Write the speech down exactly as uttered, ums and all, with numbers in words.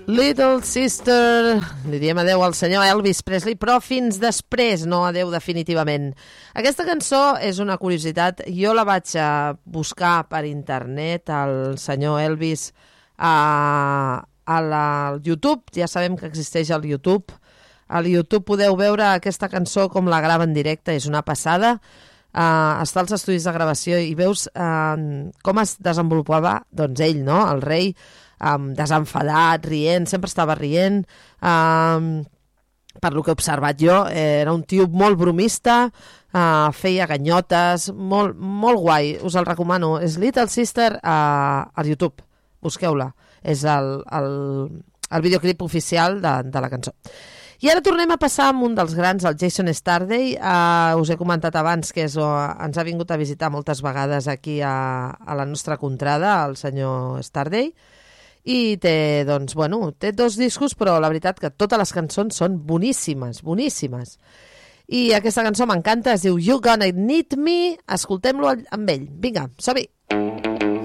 Little Sister, li diem adeu al senyor Elvis Presley, però fins després, no adeu definitivament. Aquesta cançó és una curiositat, jo la vaig a buscar per internet, el senyor Elvis, a, a la, al YouTube, ja sabem que existeix el YouTube, al YouTube podeu veure aquesta cançó com la grava en directe, és una passada, uh, està als estudis de gravació i veus uh, com es desenvolupava, doncs ell, no?, el rei, Um, desenfadat, rient, sempre estava rient, um, per lo que he observat jo, eh, era un tio molt bromista, uh, feia ganyotes, molt, molt guai, us el recomano, és Little Sister uh, al YouTube, busqueu-la, és el, el, el videoclip oficial de, de la cançó. I ara tornem a passar amb un dels grans, el Jason Starday, uh, us he comentat abans que és, uh, ens ha vingut a visitar moltes vegades aquí a, a la nostra contrada, el senyor Starday, i té, doncs, bueno, té dos discos, però la veritat que totes les cançons són boníssimes, boníssimes. I aquesta cançó m'encanta, es diu You Gonna Need Me, escoltem-lo amb ell. Vinga, som-hi!